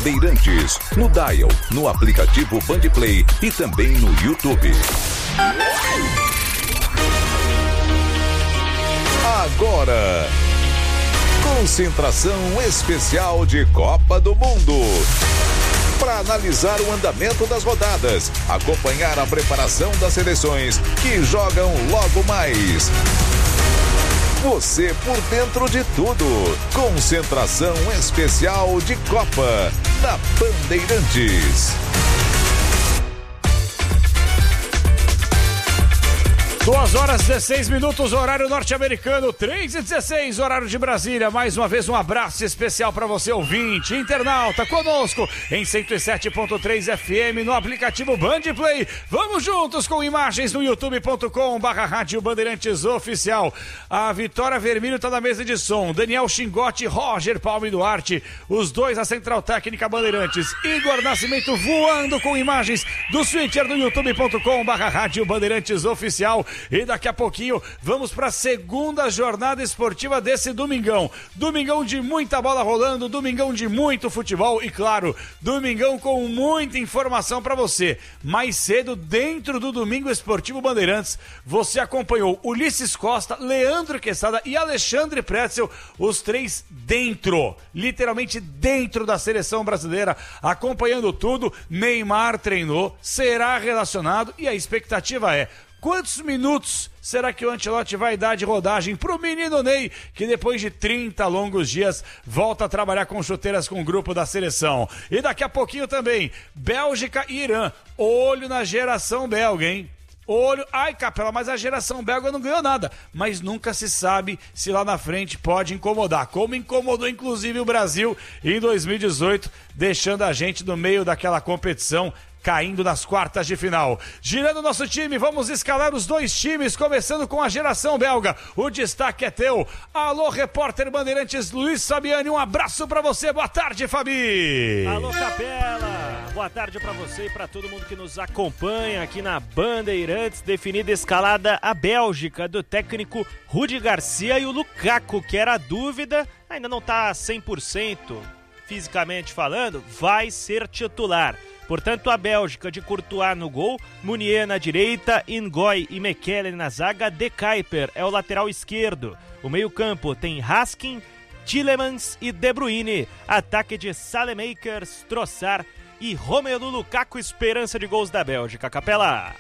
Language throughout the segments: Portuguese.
Bandeirantes, no dial, no aplicativo Bandplay e também no YouTube. Agora, concentração especial de Copa do Mundo. Para analisar o andamento das rodadas, acompanhar a preparação das seleções que jogam logo mais. Você por dentro de tudo. Concentração especial de Copa da Bandeirantes. 2h16, horário norte-americano, 3h16, horário de Brasília. Mais uma vez um abraço especial para você, ouvinte, internauta, conosco em 107.3 FM no aplicativo Bandplay. Vamos juntos com imagens no youtube.com/Rádio Bandeirantes Oficial. A Vitória Vermelho está na mesa de som, Daniel Xingote, Roger Palme Duarte, os dois a Central Técnica Bandeirantes. Igor Nascimento voando com imagens do Switcher do youtube.com/Rádio Bandeirantes Oficial. E daqui a pouquinho vamos para a segunda jornada esportiva desse domingão. Domingão de muita bola rolando, domingão de muito futebol e, claro, domingão com muita informação para você. Mais cedo, dentro do Domingo Esportivo Bandeirantes, você acompanhou Ulisses Costa, Leandro Quesada e Alexandre Pretzel, os três dentro, literalmente dentro da seleção brasileira, acompanhando tudo. Neymar treinou, será relacionado e a expectativa é: quantos minutos será que o Ancelotti vai dar de rodagem pro menino Ney, que depois de 30 longos dias volta a trabalhar com chuteiras com o grupo da seleção? E daqui a pouquinho também, Bélgica e Irã. Olho na geração belga, hein? Olho, ai Capela, mas a geração belga não ganhou nada, mas nunca se sabe se lá na frente pode incomodar, como incomodou inclusive o Brasil em 2018, deixando a gente no meio daquela competição, caindo nas quartas de final. Girando o nosso time, vamos escalar os dois times, começando com a geração belga. O destaque é teu. Alô, repórter Bandeirantes Luiz Fabiani, um abraço pra você. Boa tarde, Fabi. Alô, Capela. Boa tarde pra você e pra todo mundo que nos acompanha aqui na Bandeirantes. Definida a escalada a Bélgica do técnico Rudi Garcia, e o Lukaku, que era a dúvida, ainda não tá 100% fisicamente falando, vai ser titular. Portanto, a Bélgica de Courtois no gol, Munier na direita, Ngoy e Mekele na zaga, De Kuyper é o lateral esquerdo. O meio-campo tem Haskin, Tielemans e De Bruyne. Ataque de Saelemaekers, Trossard e Romelu Lukaku, esperança de gols da Bélgica. Capela.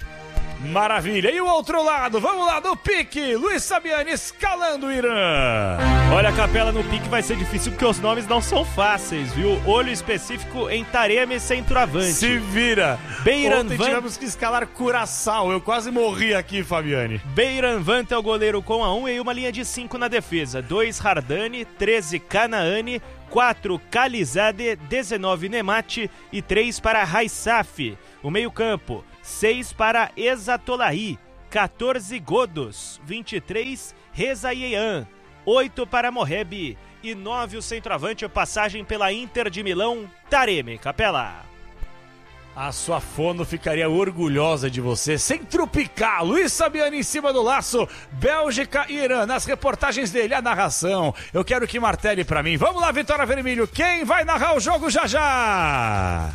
Maravilha. E o outro lado, vamos lá, do pique, Luiz Fabiani escalando o Irã. Olha, Capela, no pique vai ser difícil porque os nomes não são fáceis, viu? Olho específico em Taremi, centroavante. Se vira. Ontem tivemos que escalar Curaçao, eu quase morri aqui, Fabiani. Beiran Vant é o goleiro com 1 e uma linha de 5 na defesa. 2 Hardani, 13 Canaani, 4 Khalizade, 19 Nemati e 3 para Haissaf. O meio-campo: 6 para Ezatolahi, 14 Godos, 23 Rezaiean, 8 para Moheb e 9 o centroavante, passagem pela Inter de Milão, Taremi. Capela. A sua fono ficaria orgulhosa de você. Centropicar, Luiz Fabiani em cima do laço, Bélgica e Irã. Nas reportagens dele, a narração, eu quero que martele pra mim. Vamos lá, Vitória Vermelho, quem vai narrar o jogo já já?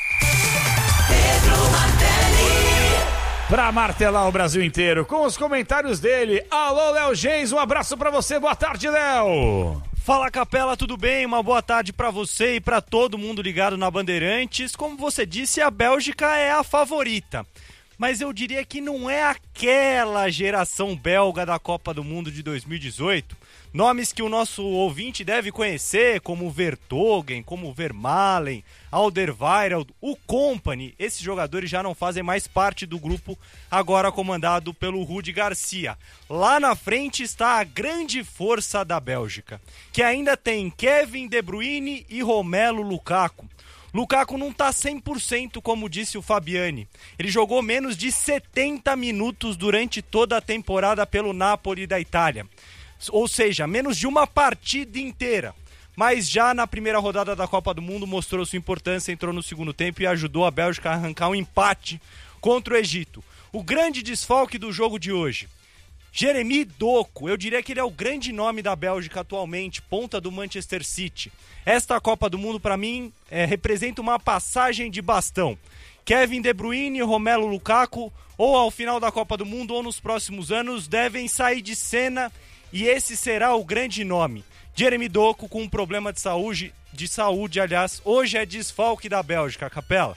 Pra martelar o Brasil inteiro, com os comentários dele. Alô, Léo Gens, um abraço pra você, boa tarde, Léo. Fala, Capela, tudo bem? Uma boa tarde pra você e pra todo mundo ligado na Bandeirantes. Como você disse, a Bélgica é a favorita, mas eu diria que não é aquela geração belga da Copa do Mundo de 2018. Nomes que o nosso ouvinte deve conhecer, como Vertonghen, como Vermaelen, Alderweireld, o Kompany. Esses jogadores já não fazem mais parte do grupo agora comandado pelo Rudi Garcia. Lá na frente está a grande força da Bélgica, que ainda tem Kevin De Bruyne e Romelu Lukaku. Lukaku não está 100%, como disse o Fabiani. Ele jogou menos de 70 minutos durante toda a temporada pelo Napoli da Itália. Ou seja, menos de uma partida inteira. Mas já na primeira rodada da Copa do Mundo mostrou sua importância, entrou no segundo tempo e ajudou a Bélgica a arrancar um empate contra o Egito. O grande desfalque do jogo de hoje: Jeremy Doku, eu diria que ele é o grande nome da Bélgica atualmente, ponta do Manchester City. Esta Copa do Mundo, para mim, representa uma passagem de bastão. Kevin De Bruyne, Romelu Lukaku, ou ao final da Copa do Mundo ou nos próximos anos, devem sair de cena e esse será o grande nome. Jeremy Doku com um problema de saúde, aliás, hoje é desfalque da Bélgica, Capela.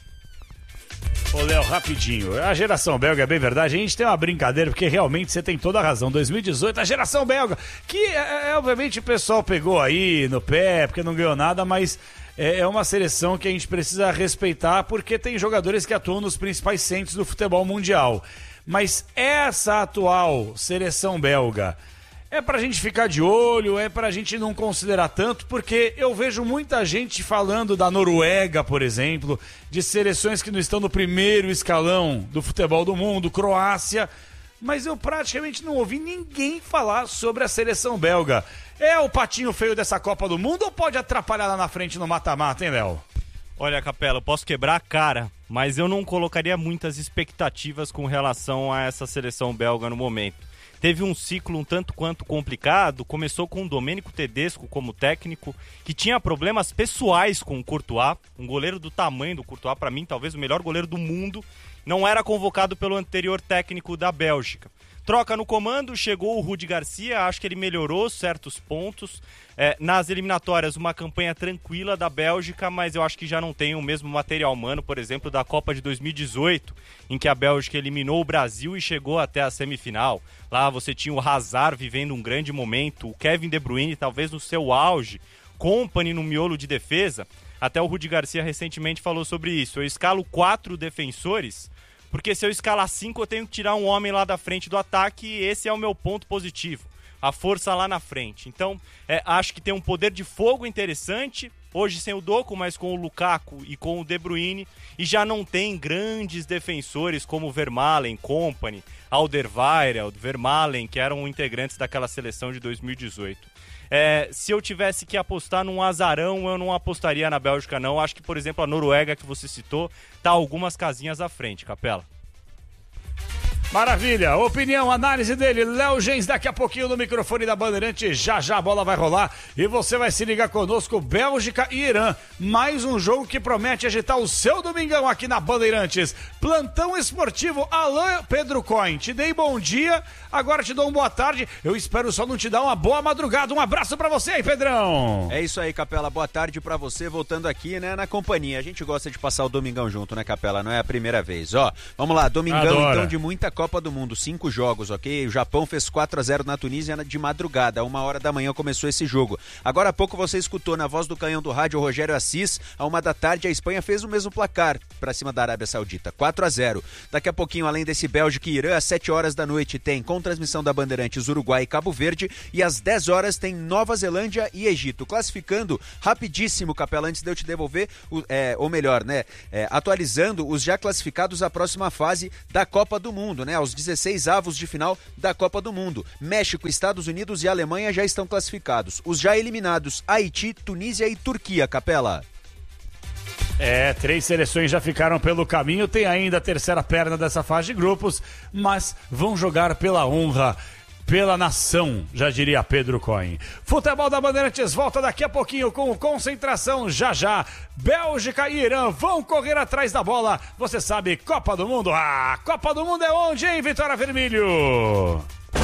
Ô, Léo, rapidinho, a geração belga é bem verdade, a gente tem uma brincadeira, porque realmente você tem toda a razão, 2018, a geração belga, que obviamente o pessoal pegou aí no pé, porque não ganhou nada, mas é uma seleção que a gente precisa respeitar, porque tem jogadores que atuam nos principais centros do futebol mundial. Mas essa atual seleção belga é pra gente ficar de olho, é pra gente não considerar tanto, porque eu vejo muita gente falando da Noruega, por exemplo, de seleções que não estão no primeiro escalão do futebol do mundo, Croácia, mas eu praticamente não ouvi ninguém falar sobre a seleção belga. É o patinho feio dessa Copa do Mundo ou pode atrapalhar lá na frente no mata-mata, hein, Léo? Olha, Capela, eu posso quebrar a cara, mas eu não colocaria muitas expectativas com relação a essa seleção belga no momento. Teve um ciclo um tanto quanto complicado, começou com o Domenico Tedesco como técnico, que tinha problemas pessoais com o Courtois, um goleiro do tamanho do Courtois, para mim talvez o melhor goleiro do mundo, não era convocado pelo anterior técnico da Bélgica. Troca no comando, chegou o Rudi Garcia, acho que ele melhorou certos pontos. Nas eliminatórias, uma campanha tranquila da Bélgica, mas eu acho que já não tem o mesmo material humano, por exemplo, da Copa de 2018, em que a Bélgica eliminou o Brasil e chegou até a semifinal. Lá você tinha o Hazard vivendo um grande momento, o Kevin De Bruyne talvez no seu auge, Kompany no miolo de defesa. Até o Rudi Garcia recentemente falou sobre isso. Eu escalo 4 defensores, porque se eu escalar 5 eu tenho que tirar um homem lá da frente do ataque e esse é o meu ponto positivo, a força lá na frente. Então, acho que tem um poder de fogo interessante, hoje sem o Doku, mas com o Lukaku e com o De Bruyne, e já não tem grandes defensores como Vermaelen, Kompany, Alderweireld, Vermaelen, que eram integrantes daquela seleção de 2018. Se eu tivesse que apostar num azarão, eu não apostaria na Bélgica, não. Acho que, por exemplo, a Noruega que você citou tá algumas casinhas à frente, Capela. Maravilha, opinião, análise dele, Léo Gens, daqui a pouquinho no microfone da Bandeirante, já a bola vai rolar e você vai se ligar conosco, Bélgica e Irã, mais um jogo que promete agitar o seu domingão aqui na Bandeirantes. Plantão esportivo, Alain Pedro Coin, te dei bom dia, agora te dou uma boa tarde, eu espero só não te dar uma boa madrugada, um abraço pra você aí, Pedrão. É isso aí, Capela, boa tarde pra você, voltando aqui, né, na companhia, a gente gosta de passar o domingão junto, né, Capela, não é a primeira vez, vamos lá, domingão então de muita Copa do Mundo, 5 jogos, ok? O Japão fez 4-0 na Tunísia de madrugada, 1h da manhã começou esse jogo. Agora há pouco você escutou na voz do canhão do rádio Rogério Assis, à 1h da tarde a Espanha fez o mesmo placar para cima da Arábia Saudita, 4-0. Daqui a pouquinho, além desse Bélgica e Irã, às 7h da noite tem, com transmissão da Bandeirantes, Uruguai e Cabo Verde, e às 10h tem Nova Zelândia e Egito. Classificando rapidíssimo, Capela, antes de eu te devolver, ou melhor, né, atualizando os já classificados à próxima fase da Copa do Mundo, né, aos 16 avos de final da Copa do Mundo. México, Estados Unidos e Alemanha já estão classificados. Os já eliminados, Haiti, Tunísia e Turquia, Capela. 3 seleções já ficaram pelo caminho, tem ainda a terceira perna dessa fase de grupos, mas vão jogar pela honra, pela nação, já diria Pedro Coin. Futebol da Bandeirantes volta daqui a pouquinho com concentração já. Bélgica e Irã vão correr atrás da bola. Você sabe, Copa do Mundo. Copa do Mundo é onde, hein, Vitória Vermelho?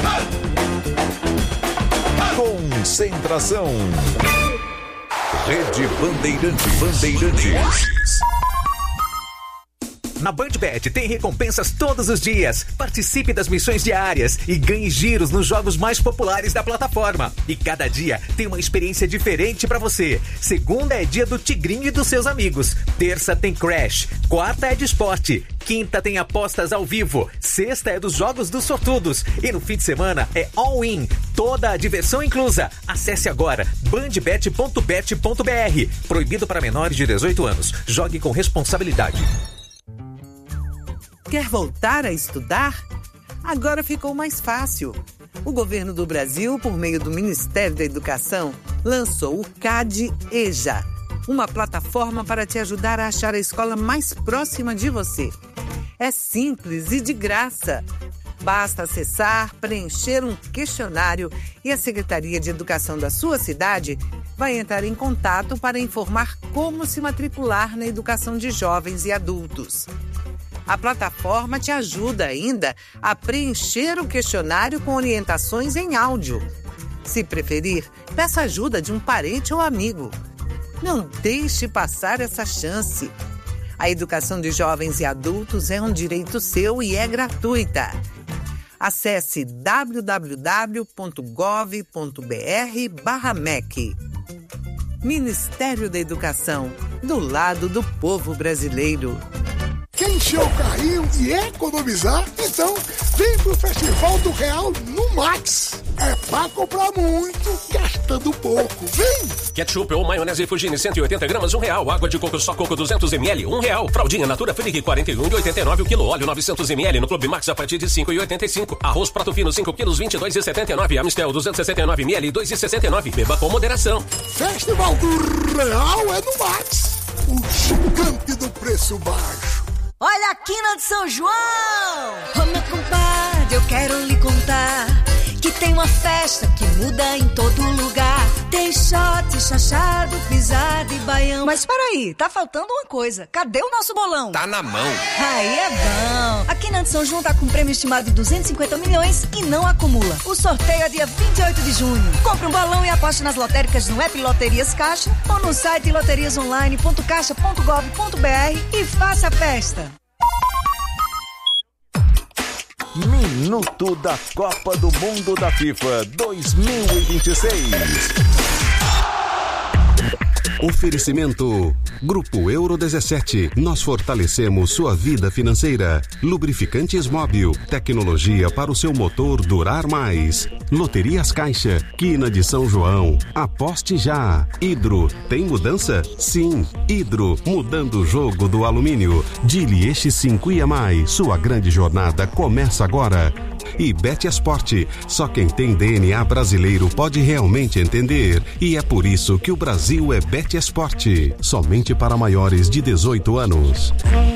Concentração. Rede Bandeirantes. Na BandBet tem recompensas todos os dias. Participe das missões diárias e ganhe giros nos jogos mais populares da plataforma. E cada dia tem uma experiência diferente pra você. Segunda é dia do Tigrinho e dos seus amigos. Terça tem Crash. Quarta é de esporte. Quinta tem apostas ao vivo. Sexta é dos jogos dos sortudos. E no fim de semana é all-in. Toda a diversão inclusa. Acesse agora bandbet.bet.br. Proibido para menores de 18 anos. Jogue com responsabilidade. Quer voltar a estudar? Agora ficou mais fácil. O governo do Brasil, por meio do Ministério da Educação, lançou o CAD-EJA, uma plataforma para te ajudar a achar a escola mais próxima de você. É simples e de graça. Basta acessar, preencher um questionário e a Secretaria de Educação da sua cidade vai entrar em contato para informar como se matricular na educação de jovens e adultos. A plataforma te ajuda ainda a preencher o questionário com orientações em áudio. Se preferir, peça ajuda de um parente ou amigo. Não deixe passar essa chance. A educação de jovens e adultos é um direito seu e é gratuita. Acesse www.gov.br/MEC. Ministério da Educação, do lado do povo brasileiro. Quer encher o carrinho e economizar? Então, vem pro Festival do Real no Max. É pra comprar muito, gastando pouco. Vem! Ketchup ou maionese Fugini 180 gramas, R$1. Água de coco só coco 200 ml, R$1. Fraldinha Natura Frig 41,89 o quilo. Óleo 900 ml no Clube Max a partir de 5,85. Arroz Prato Fino 5 quilos, 22,79. Amistel 269 ml, 2,69. Beba com moderação. Festival do Real é no Max. O gigante do preço baixo. Olha a quina de São João! Ô meu compadre, eu quero lhe contar que tem uma festa que muda em todo lugar. Tem shot, chachado, pisado e baião. Mas peraí, tá faltando uma coisa. Cadê o nosso bolão? Tá na mão. Aí é bom. A quina de São João tá com um prêmio estimado de 250 milhões e não acumula. O sorteio é dia 28 de junho. Compre um bolão e aposte nas lotéricas no app Loterias Caixa ou no site loteriasonline.caixa.gov.br e faça a festa. Minuto da Copa do Mundo da FIFA 2026. Oferecimento Grupo Euro 17. Nós fortalecemos sua vida financeira. Lubrificantes Móbil. Tecnologia para o seu motor durar mais. Loterias Caixa. Quina de São João. Aposte já. Hidro. Tem mudança? Sim. Hidro. Mudando o jogo do alumínio. Dili Eixo 5 e mais. Sua grande jornada começa agora. E Bet Esporte. Só quem tem DNA brasileiro pode realmente entender. E é por isso que o Brasil é Bet Esporte. Somente para maiores de 18 anos.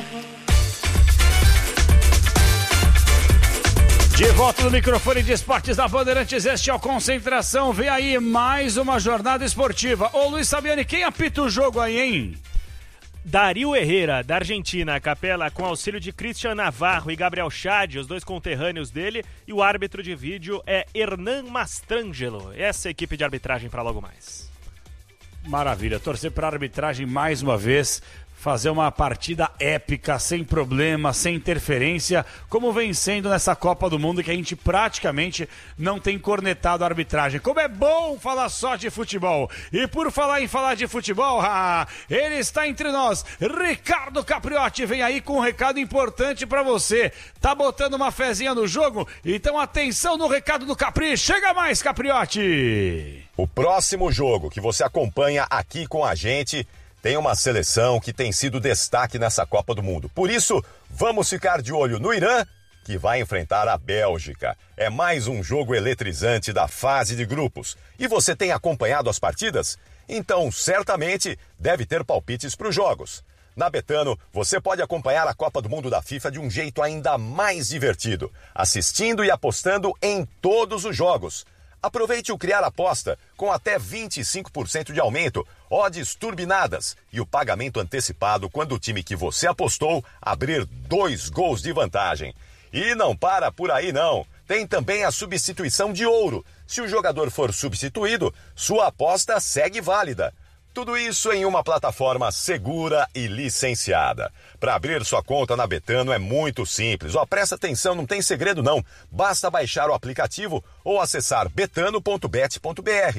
De volta no microfone de esportes da Bandeirantes, este é o Concentração. Vem aí mais uma jornada esportiva. Ô Luiz Fabiani, quem apita o jogo aí, hein? Dario Herrera, da Argentina, Capela, com auxílio de Christian Navarro e Gabriel Chad, os dois conterrâneos dele, e o árbitro de vídeo é Hernan Mastrangelo. Essa é a equipe de arbitragem para logo mais. Maravilha, torcer para a arbitragem mais uma vez, fazer uma partida épica, sem problema, sem interferência, como vem sendo nessa Copa do Mundo, que a gente praticamente não tem cornetado a arbitragem. Como é bom falar só de futebol. E por falar em falar de futebol, ele está entre nós. Ricardo Capriotti vem aí com um recado importante para você. Tá botando uma fezinha no jogo? Então atenção no recado do Capri. Chega mais, Capriotti! O próximo jogo que você acompanha aqui com a gente tem uma seleção que tem sido destaque nessa Copa do Mundo. Por isso, vamos ficar de olho no Irã, que vai enfrentar a Bélgica. É mais um jogo eletrizante da fase de grupos. E você tem acompanhado as partidas? Então, certamente, deve ter palpites para os jogos. Na Betano, você pode acompanhar a Copa do Mundo da FIFA de um jeito ainda mais divertido, assistindo e apostando em todos os jogos. Aproveite o Criar Aposta com até 25% de aumento, odds turbinadas e o pagamento antecipado quando o time que você apostou abrir 2 gols de vantagem. E não para por aí não, tem também a substituição de ouro. Se o jogador for substituído, sua aposta segue válida. Tudo isso em uma plataforma segura e licenciada. Para abrir sua conta na Betano é muito simples. Presta atenção, não tem segredo não. Basta baixar o aplicativo ou acessar betano.bet.br.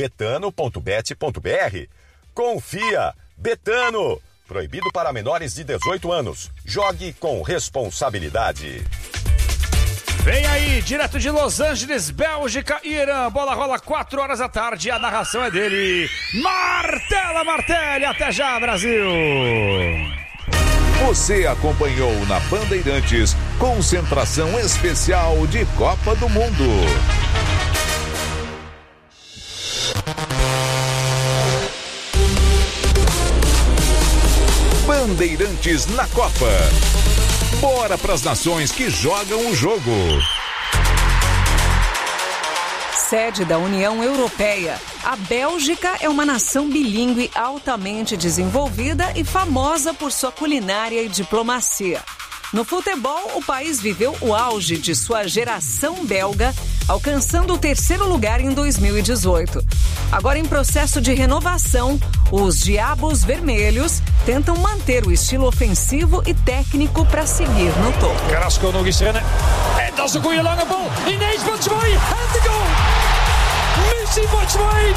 betano.bet.br. Confia! Betano! Proibido para menores de 18 anos. Jogue com responsabilidade. Vem aí, direto de Los Angeles, Bélgica e Irã. Bola rola 4 horas da tarde. A narração é dele. Martela Martelli. Até já, Brasil. Você acompanhou na Bandeirantes Concentração Especial de Copa do Mundo. Bandeirantes na Copa. Bora pras nações que jogam o jogo. Sede da União Europeia, a Bélgica é uma nação bilíngue altamente desenvolvida e famosa por sua culinária e diplomacia. No futebol, o país viveu o auge de sua geração belga, alcançando o 3º lugar em 2018. Agora, em processo de renovação, os Diabos Vermelhos tentam manter o estilo ofensivo e técnico para seguir no topo. Carrasco nog eens rennen. En dat is een goede lange bal. Ineens Batshuayi. En de goal. Missy Batshuayi.